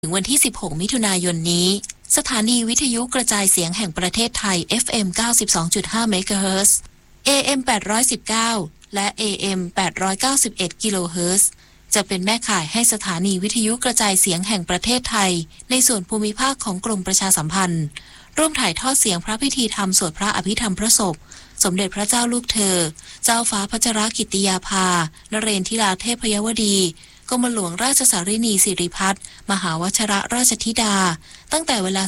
ถึงวันที่ 16 มิถุนายนนี้สถานีวิทยุกระจายเสียงแห่งประเทศไทย FM 92.5 เมกะเฮิรตซ์ AM 819 และ AM 891 กิโลเฮิรตซ์จะเป็นแม่ข่ายให้สถานีวิทยุกระจายเสียงแห่งประเทศไทยในส่วนภูมิภาคของกรมประชาสัมพันธ์ร่วมถ่ายทอดเสียงพระพิธีธรรมสวดพระอภิธรรมพระศพสมเด็จพระเจ้าลูกเธอเจ้าฟ้าพัชรกิติยาภานเรนทิราเทพยวดีกรมหลวงราชสารินีสิริพัฒน์มหาวชิรราชธิดาตั้งแต่เวลา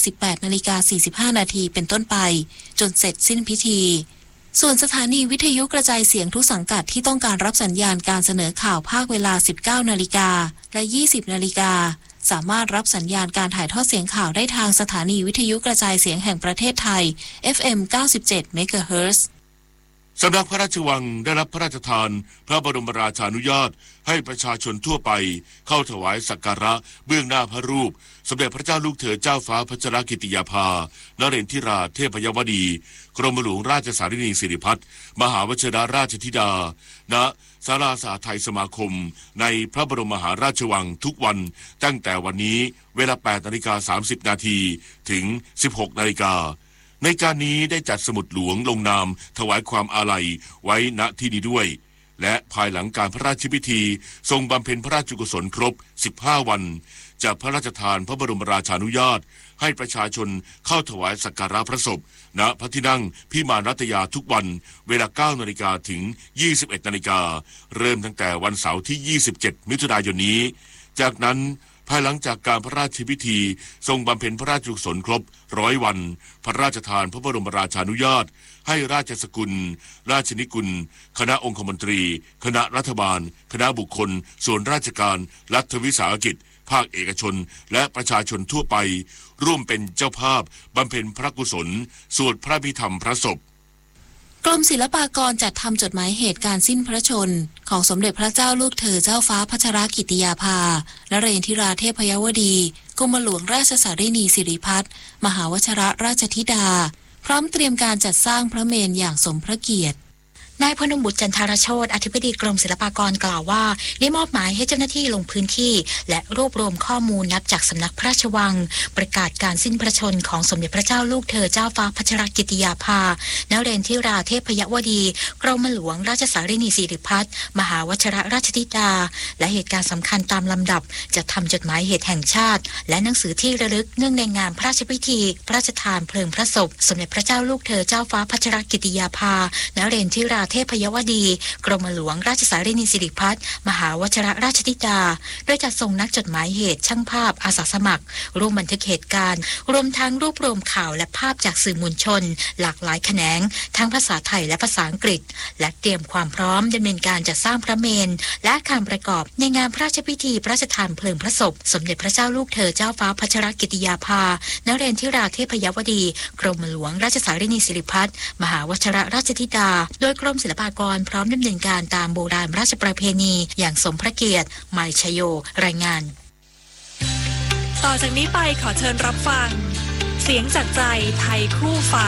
18:45 นาทีเป็นต้นไปจนเสร็จสิ้นพิธีส่วนสถานีวิทยุกระจายเสียงทุกสังกัดที่ต้องการรับสัญญาณการเสนอข่าวภาคเวลา 19 นาฬิกาและ 20 นาฬิกาสามารถรับสัญญาณการถ่ายทอดเสียงข่าวได้ทางสถานีวิทยุกระจายเสียงแห่งประเทศไทย FM 97 เมกะเฮิรตซ์สำนักพระราชวังได้รับพระราชทานพระบรมราชานุญาตให้ประชาชนทั่วไปเข้าถวายสักการะเบื้องหน้าพระรูปสมเด็จพระเจ้าลูกเธอเจ้าฟ้าพัชรกิติยาภานเรนทิราเทพยวดีกรมหลวงราชสารินีสิริพัฒน์มหาวชิรราชธิดาณศาลาสหทัยสมาคมในพระบรมมหาราชวังทุกวันตั้งแต่วันนี้เวลา 8:30 นาทีถึง 16:00 นาฬิกาในการนี้ได้จัดสมุดหลวงลงนามถวายความอาลัยไว้ณที่นี้ด้วยและภายหลังการพระราชพิธีทรงบำเพ็ญพระราชกุศลครบ15 วันจะพระราชทานพระบรมราชานุญาตให้ประชาชนเข้าถวายสักการะพระศพณพระที่นั่งพิมานรัตยาทุกวันเวลา 9 นาฬิกาถึง 21 นาฬิกาเริ่มตั้งแต่วันเสาร์ที่ 27 มิถุนายนนี้จากนั้นภายหลังจากการพระราชพิธีทรงบำเพ็ญพระราชกุศลครบ100 วันพระราชทานพระบรมราชานุญาตให้ราชสกุลราชนิกุลคณะองคมนตรีคณะรัฐบาลคณะบุคคลส่วนราชการรัฐวิสาหกิจภาคเอกชนและประชาชนทั่วไปร่วมเป็นเจ้าภาพบำเพ็ญพระกุศลสวดพระพิธรรมพระศพกรมศิลปากรจัดทำจดหมายเหตุการสิ้นพระชนของสมเด็จพระเจ้าลูกเธอเจ้าฟ้าพัชรกิติยาภานเรนทิราเทพยวดีกรมหลวงราชสารินีสิริพัฒน์มหาวชิรราชธิดาพร้อมเตรียมการจัดสร้างพระเมรุอย่างสมพระเกียรตินายพนมบุตรจันทรโชติอธิบดีกรมศิลปากรกล่าวว่าได้มอบหมายให้เจ้าหน้าที่ลงพื้นที่และรวบรวมข้อมูลนับจากสำนักพระราชวังประกาศการสิ้นพระชนของสมเด็จพระเจ้าลูกเธอเจ้าฟ้าพัชรกิติยาภานเรนทิราเทพยวดีกรมหลวงราชสารินีสิริพัฒน์มหาวชิรราชธิดาและเหตุการณ์สำคัญตามลำดับจะทำจดหมายเหตุแห่งชาติและหนังสือที่ระลึกเนื่องในงานพระราชพิธีพระราชทานเพลิงพระศพสมเด็จพระเจ้าลูกเธอเจ้าฟ้าพัชรกิติยาภานเรนทิราเทพยวดีกรมหลวงราชสารินีสิริพัฒน์มหาวชิรราชธิดาโดยจัดส่งนักจดหมายเหตุช่างภาพอาสาสมัครร่วมบันทึกเหตุการณ์รวมทั้งรวบรวมข่าวและภาพจากสื่อมวลชนหลากหลายแขนงทั้งภาษาไทยและภาษาอังกฤษและเตรียมความพร้อมดำเนินการจัดสร้างพระเมรุและการประกอบในงานพระราชพิธีพระราชทานเพลิงพระศพสมเด็จพระเจ้าลูกเธอเจ้าฟ้าพัชรกิติยาภานเรนทิราเทพยวดีกรมหลวงราชสารินีสิริพัฒน์มหาวชิรราชธิดาโดยกรมศิลปากรพร้อมดำเนินการตามโบราณราชประเพณีอย่างสมพระเกียรติไมชโยรายงานต่อจากนี้ไปขอเชิญรับฟังเสียงจากใจไทยคู่ฟ้า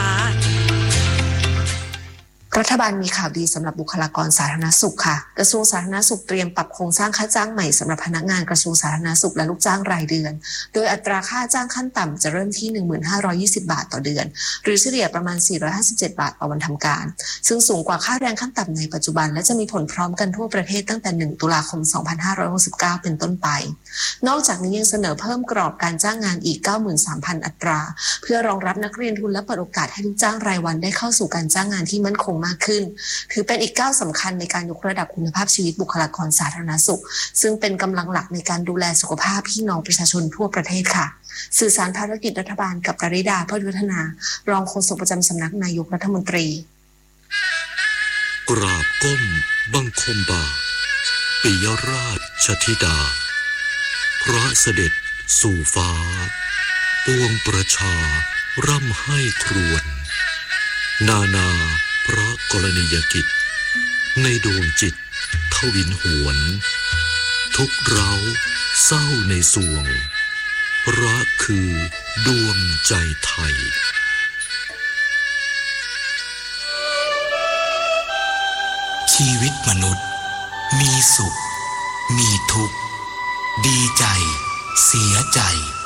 รัฐบาลมีข่าวดีสำหรับบุคลากรสาธารณสุขค่ะกระทรวงสาธารณสุขเตรียมปรับโครงสร้างค่าจ้างใหม่สำหรับพนักงานกระทรวงสาธารณสุขและลูกจ้างรายเดือนโดยอัตราค่าจ้างขั้นต่ำจะเริ่มที่ 1520 บาทต่อเดือนหรือเฉลี่ยประมาณ457 บาทต่อวันทำการซึ่งสูงกว่าค่าแรงขั้นต่ำในปัจจุบันและจะมีผลพร้อมกันทั่วประเทศตั้งแต่1 ตุลาคม 2569 เป็นต้นไปนอกจากนี้ยังเสนอเพิ่มกรอบการจ้างงานอีก 93,000 อัตราเพื่อรองรับนักเรียนทุนและเปิดโอกาสให้ลูกจ้างรายวันได้เข้าสู่การจ้างงานที่มั่นคงมากขึ้นถือเป็นอีกก้าวสำคัญในการยกระดับคุณภาพชีวิตบุคลากรสาธารณสุขซึ่งเป็นกำลังหลักในการดูแลสุขภาพพี่น้องประชาชนทั่วประเทศค่ะสื่อสารภารกิจรัฐบาลกับกฤษดา เพื่อพัฒนารองโฆษกประจำสำนักนายกรัฐมนตรีกราบก้มบังคมบาทปิยราชธิดาพระเสด็จสู่ฟ้าปวงประชาร่ำให้ครวญนาพระกรณียกิจในดวงจิตทวินหวนทุกเราเศร้าในสวงรักคือดวงใจไทยชีวิตมนุษย์มีสุขมีทุกข์ดีใจเสียใจ